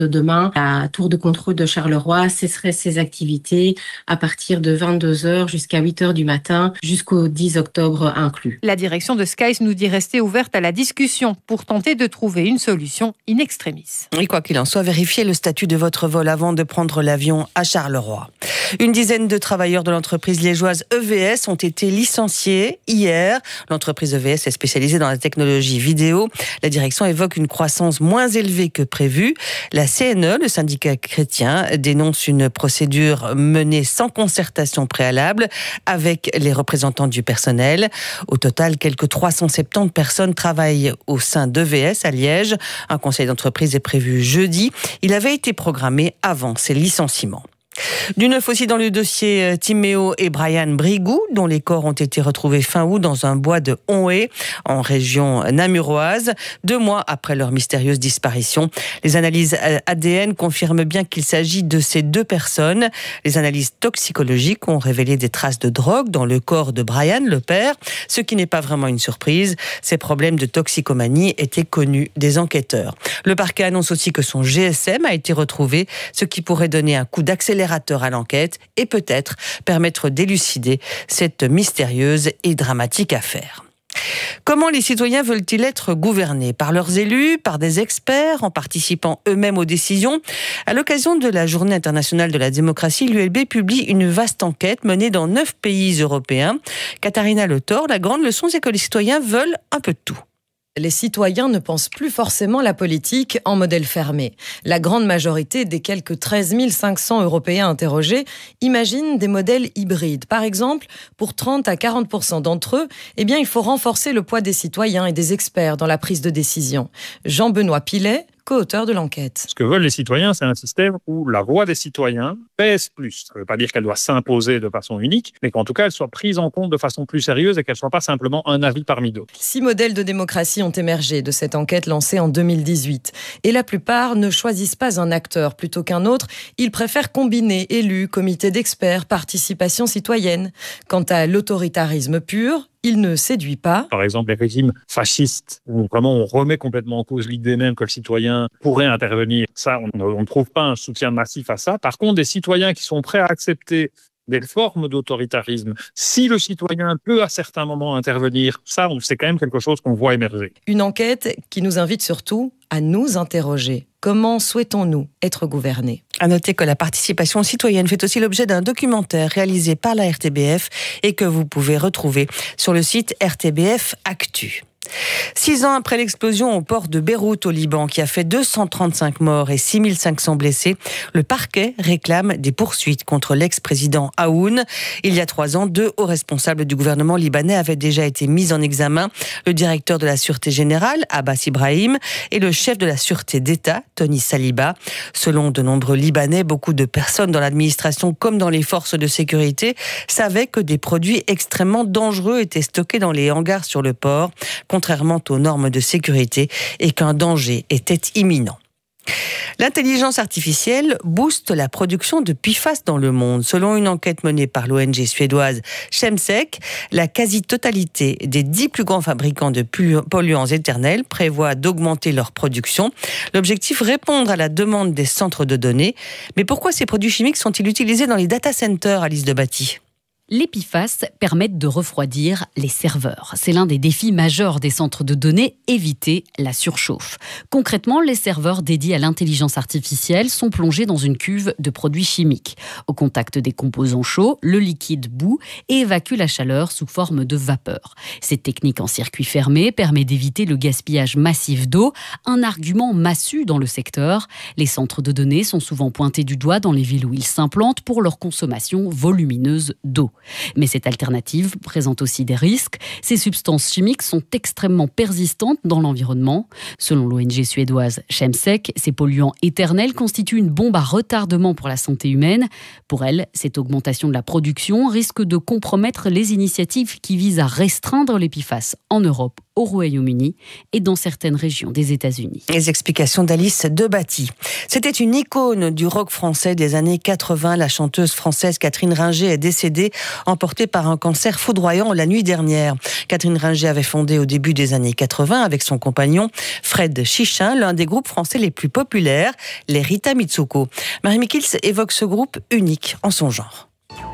Demain, la tour de contrôle de Charleroi cesserait ses activités à partir de 22h jusqu'à 8h du matin, jusqu'au 10 octobre inclus. La direction de Skyse nous dit rester ouverte à la discussion pour tenter de trouver une solution in extremis. Et quoi qu'il en soit, vérifiez le statut de votre vol avant de prendre l'avion à Charleroi. Une dizaine de travailleurs de l'entreprise liégeoise EVS ont été licenciés hier. L'entreprise EVS est spécialisée dans la technologie vidéo. La direction évoque une croissance moins élevée que prévu. La CNE, le syndicat chrétien, dénonce une procédure menée sans concertation préalable avec les représentants du personnel. Au total, quelques 370 personnes travaillent au sein d'EVS à Liège. Un conseil d'entreprise est prévu jeudi. Il avait été programmé avant ces licenciements. Du neuf aussi dans le dossier Timéo et Brian Brigou, dont les corps ont été retrouvés fin août dans un bois de Onhé, en région namuroise, 2 mois après leur mystérieuse disparition. Les analyses ADN confirment bien qu'il s'agit de ces 2 personnes. Les analyses toxicologiques ont révélé des traces de drogue dans le corps de Brian, le père, ce qui n'est pas vraiment une surprise. Ces problèmes de toxicomanie étaient connus des enquêteurs. Le parquet annonce aussi que son GSM a été retrouvé, ce qui pourrait donner un coup d'accélérateur à l'enquête et peut-être permettre d'élucider cette mystérieuse et dramatique affaire. Comment les citoyens veulent-ils être gouvernés ? Par leurs élus, par des experts, en participant eux-mêmes aux décisions ? À l'occasion de la Journée internationale de la démocratie, l'ULB publie une vaste enquête menée dans 9 pays européens. Katharina Le Thor, la grande leçon, c'est que les citoyens veulent un peu de tout. Les citoyens ne pensent plus forcément la politique en modèle fermé. La grande majorité des quelques 13 500 Européens interrogés imaginent des modèles hybrides. Par exemple, pour 30 à 40% d'entre eux, il faut renforcer le poids des citoyens et des experts dans la prise de décision. Jean-Benoît Pilet, co-auteur de l'enquête. Ce que veulent les citoyens, c'est un système où la voix des citoyens pèse plus. Ça ne veut pas dire qu'elle doit s'imposer de façon unique, mais qu'en tout cas, elle soit prise en compte de façon plus sérieuse et qu'elle ne soit pas simplement un avis parmi d'autres. 6 modèles de démocratie ont émergé de cette enquête lancée en 2018. Et la plupart ne choisissent pas un acteur plutôt qu'un autre. Ils préfèrent combiner élus, comités d'experts, participation citoyenne. Quant à l'autoritarisme pur, il ne séduit pas. Par exemple, les régimes fascistes, où vraiment on remet complètement en cause l'idée même que le citoyen pourrait intervenir. Ça, on ne trouve pas un soutien massif à ça. Par contre, des citoyens qui sont prêts à accepter des formes d'autoritarisme, si le citoyen peut à certains moments intervenir, ça, c'est quand même quelque chose qu'on voit émerger. Une enquête qui nous invite surtout à nous interroger. Comment souhaitons-nous être gouvernés ? À noter que la participation citoyenne fait aussi l'objet d'un documentaire réalisé par la RTBF et que vous pouvez retrouver sur le site RTBF Actu. 6 ans après l'explosion au port de Beyrouth au Liban qui a fait 235 morts et 6500 blessés, le parquet réclame des poursuites contre l'ex-président Aoun. Il y a 3 ans, 2 hauts responsables du gouvernement libanais avaient déjà été mis en examen. Le directeur de la Sûreté générale, Abbas Ibrahim, et le chef de la Sûreté d'État, Tony Saliba. Selon de nombreux Libanais, beaucoup de personnes dans l'administration comme dans les forces de sécurité savaient que des produits extrêmement dangereux étaient stockés dans les hangars sur le port, contrairement aux normes de sécurité, et qu'un danger était imminent. L'intelligence artificielle booste la production de PFAS dans le monde. Selon une enquête menée par l'ONG suédoise Chemsek, la quasi-totalité des 10 plus grands fabricants de polluants éternels prévoit d'augmenter leur production. L'objectif, répondre à la demande des centres de données. Mais pourquoi ces produits chimiques sont-ils utilisés dans les data centers, Alice Debatty ? Les PFAS permettent de refroidir les serveurs. C'est l'un des défis majeurs des centres de données, éviter la surchauffe. Concrètement, les serveurs dédiés à l'intelligence artificielle sont plongés dans une cuve de produits chimiques. Au contact des composants chauds, le liquide bout et évacue la chaleur sous forme de vapeur. Cette technique en circuit fermé permet d'éviter le gaspillage massif d'eau, un argument massu dans le secteur. Les centres de données sont souvent pointés du doigt dans les villes où ils s'implantent pour leur consommation volumineuse d'eau. Mais cette alternative présente aussi des risques. Ces substances chimiques sont extrêmement persistantes dans l'environnement. Selon l'ONG suédoise Chemsek, ces polluants éternels constituent une bombe à retardement pour la santé humaine. Pour elle, cette augmentation de la production risque de compromettre les initiatives qui visent à restreindre les PFAS en Europe, au Royaume-Uni et dans certaines régions des États-Unis. Les explications d'Alice Debatty. C'était une icône du rock français des années 80. La chanteuse française Catherine Ringer est décédée emportée par un cancer foudroyant la nuit dernière. Catherine Ringer avait fondé au début des années 80 avec son compagnon Fred Chichin, l'un des groupes français les plus populaires, les Rita Mitsuko. Marie Mikils évoque ce groupe unique en son genre.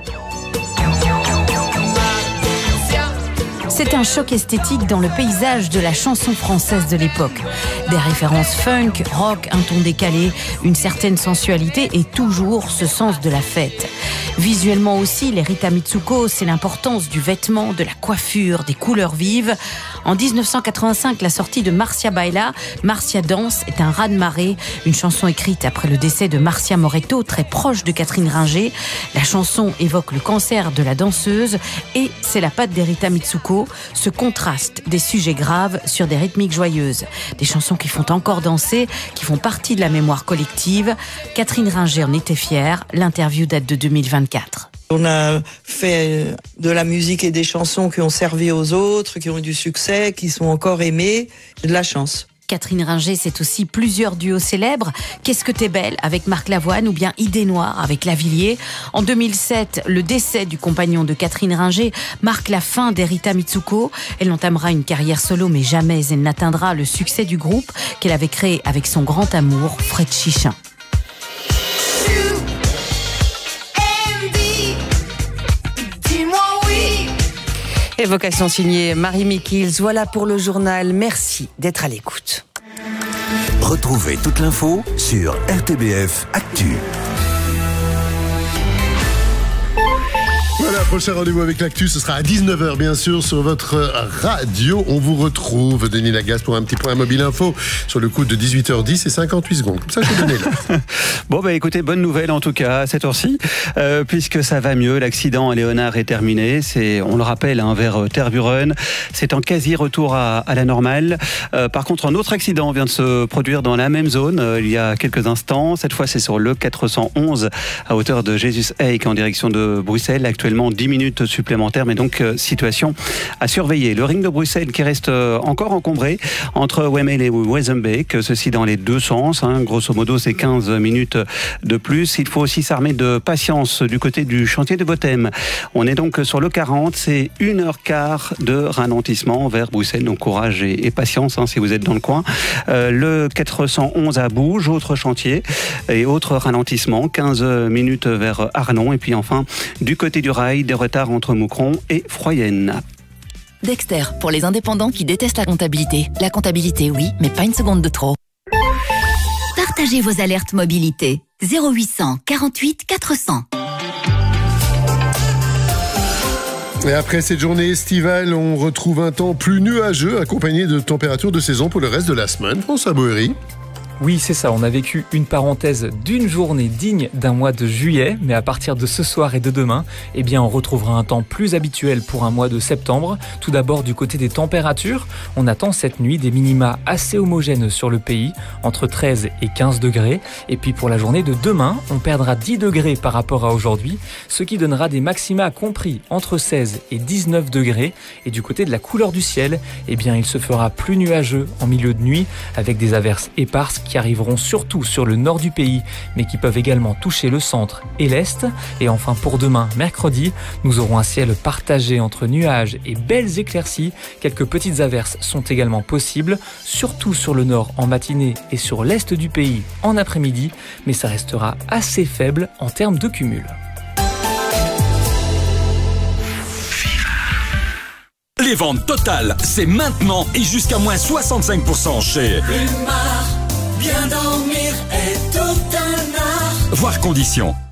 C'est un choc esthétique dans le paysage de la chanson française de l'époque. Des références funk, rock, un ton décalé, une certaine sensualité et toujours ce sens de la fête. Visuellement aussi, les Rita Mitsuko, c'est l'importance du vêtement, de la coiffure, des couleurs vives. En 1985, la sortie de Marcia Baila, Marcia Danse, est un raz-de-marée, une chanson écrite après le décès de Marcia Moretto, très proche de Catherine Ringer. La chanson évoque le cancer de la danseuse et c'est la patte des Rita Mitsuko, ce contraste des sujets graves sur des rythmiques joyeuses. Des chansons qui font encore danser, qui font partie de la mémoire collective. Catherine Ringer en était fière. L'interview date de 2024. On a fait de la musique et des chansons qui ont servi aux autres, qui ont eu du succès, qui sont encore aimées. J'ai de la chance. Catherine Ringer, c'est aussi plusieurs duos célèbres. Qu'est-ce que t'es belle avec Marc Lavoine ou bien Idée Noire avec Lavilliers. En 2007, le décès du compagnon de Catherine Ringer marque la fin des Rita Mitsuko. Elle entamera une carrière solo, mais jamais elle n'atteindra le succès du groupe qu'elle avait créé avec son grand amour, Fred Chichin. Évocation signée Marie Mikils. Voilà pour le journal. Merci d'être à l'écoute. Retrouvez toute l'info sur RTBF Actu. Voilà, prochain rendez-vous avec l'actu, ce sera à 19h bien sûr sur votre radio. On vous retrouve, Denis Lagasse, pour un petit point mobile info sur le coup de 18h10 et 58 secondes. Comme ça, je vais donner là. Bon, écoutez, bonne nouvelle en tout cas à cette heure-ci, puisque ça va mieux. L'accident à Léonard est terminé. C'est, on le rappelle, vers Tervuren. C'est en quasi-retour à la normale. Par contre, un autre accident vient de se produire dans la même zone il y a quelques instants. Cette fois, c'est sur le 411 à hauteur de Jesus-Eyck en direction de Bruxelles. Actuellement, 10 minutes supplémentaires, mais donc situation à surveiller. Le ring de Bruxelles qui reste encore encombré entre Wemmel et Wezenbeek, ceci dans les deux sens. Grosso modo, c'est 15 minutes de plus. Il faut aussi s'armer de patience du côté du chantier de Bothème. On est donc sur le 40, c'est 1h15 de ralentissement vers Bruxelles. Donc courage et patience si vous êtes dans le coin. Le 411 à Bouge, autre chantier et autre ralentissement, 15 minutes vers Arlon. Et puis enfin, du côté du rail, des retards entre Moucron et Froyenne. Dexter, pour les indépendants qui détestent la comptabilité. La comptabilité, oui, mais pas une seconde de trop. Partagez vos alertes mobilité. 0800 48 400. Et après cette journée estivale, on retrouve un temps plus nuageux, accompagné de températures de saison pour le reste de la semaine. François Boëry. Oui, c'est ça, on a vécu une parenthèse d'une journée digne d'un mois de juillet, mais à partir de ce soir et de demain, on retrouvera un temps plus habituel pour un mois de septembre. Tout d'abord, du côté des températures, on attend cette nuit des minima assez homogènes sur le pays, entre 13 et 15 degrés. Et puis pour la journée de demain, on perdra 10 degrés par rapport à aujourd'hui, ce qui donnera des maxima compris entre 16 et 19 degrés. Et du côté de la couleur du ciel, il se fera plus nuageux en milieu de nuit, avec des averses éparses qui arriveront surtout sur le nord du pays, mais qui peuvent également toucher le centre et l'est. Et enfin pour demain, mercredi, nous aurons un ciel partagé entre nuages et belles éclaircies. Quelques petites averses sont également possibles, surtout sur le nord en matinée et sur l'est du pays en après-midi, mais ça restera assez faible en termes de cumul. Les ventes totales, c'est maintenant et jusqu'à moins 65% chez Plumard. Bien dormir est tout un art. Voir conditions.